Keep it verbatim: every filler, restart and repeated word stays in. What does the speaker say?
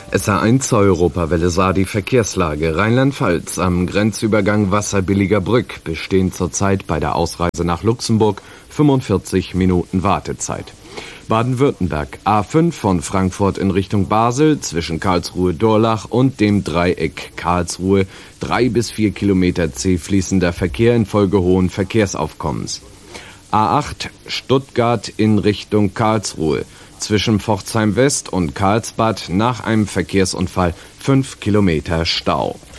S A eins zur Europawelle sah die Verkehrslage. Rheinland-Pfalz am Grenzübergang Wasserbilliger Brück bestehen zurzeit bei der Ausreise nach Luxemburg fünfundvierzig Minuten Wartezeit. Baden-Württemberg A fünf von Frankfurt in Richtung Basel zwischen Karlsruhe-Durlach und dem Dreieck Karlsruhe drei bis vier Kilometer zäh fließender Verkehr infolge hohen Verkehrsaufkommens. A acht Stuttgart in Richtung Karlsruhe zwischen Pforzheim West und Karlsbad nach einem Verkehrsunfall fünf Kilometer Stau.